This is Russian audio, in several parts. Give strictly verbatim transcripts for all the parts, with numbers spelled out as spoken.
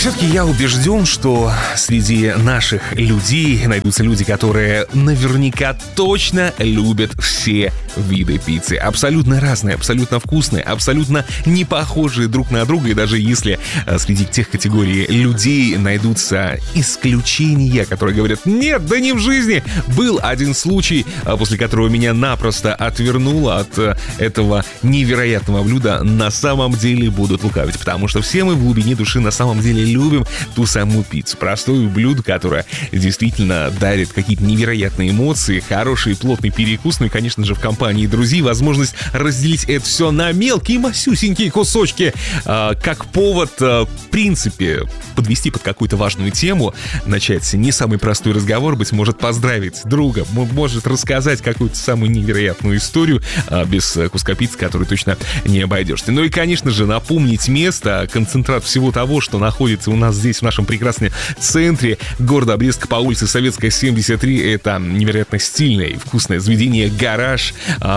все-таки я убежден, что среди наших людей найдутся люди, которые наверняка точно любят все виды пиццы. Абсолютно разные, абсолютно вкусные, абсолютно не похожие друг на друга. И даже если среди тех категорий людей найдутся исключения, которые говорят: нет, да не в жизни. Был один случай, после которого меня напросто отвернуло от этого невероятного блюда. На самом деле будут лукавить, потому что все мы в глубине души на самом деле любим ту самую пиццу. Простое блюдо, которое действительно дарит какие-то невероятные эмоции, хороший плотный перекус, ну и, конечно же, в компании друзей возможность разделить это все на мелкие, масюсенькие кусочки, э, как повод, э, в принципе, подвести под какую-то важную тему, начать не самый простой разговор, быть может, поздравить друга, может рассказать какую-то самую невероятную историю, э, без куска пиццы, которую точно не обойдешься. Ну и, конечно же, напомнить место, концентрат всего того, что находится у нас здесь, в нашем прекрасном центре города Бреста по улице Советская, семьдесят три. Это невероятно стильное и вкусное заведение «Гараж»,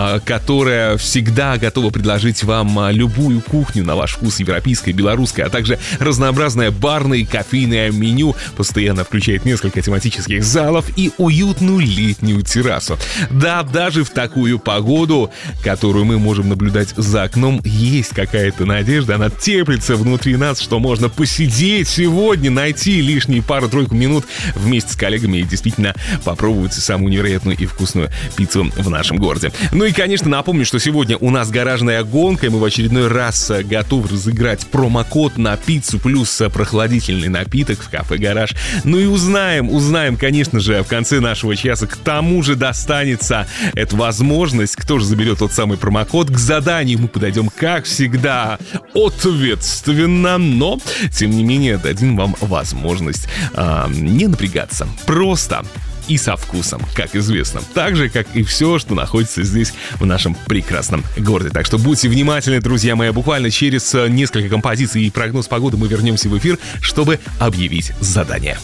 которое всегда готово предложить вам любую кухню на ваш вкус, европейская, белорусская, а также разнообразное барное и кофейное меню, постоянно включает несколько тематических залов и уютную летнюю террасу. Да, даже в такую погоду, которую мы можем наблюдать за окном, есть какая-то надежда, она теплится внутри нас, что можно посидеть сегодня, найти лишние пару-тройку минут вместе с коллегами и действительно попробовать самую невероятную и вкусную пиццу в нашем городе. Ну и, конечно, напомню, что сегодня у нас гаражная гонка, и мы в очередной раз готовы разыграть промокод на пиццу плюс прохладительный напиток в кафе «Гараж». Ну и узнаем, узнаем, конечно же, в конце нашего часа, к тому же достанется эта возможность, кто же заберет тот самый промокод. К заданию мы подойдем, как всегда, ответственно, но, тем не менее, дадим вам возможность а, не напрягаться. Просто и со вкусом, как известно. Так же, как и все, что находится здесь, в нашем прекрасном городе. Так что будьте внимательны, друзья мои. Буквально через несколько композиций и прогноз погоды мы вернемся в эфир, чтобы объявить задание.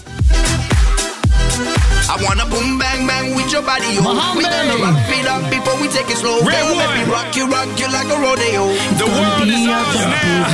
I wanna boom bang bang with your body, yo. We gonna rock it up before we take it slow. Girl, let me rock you, rock you like a rodeo. The world is ours now.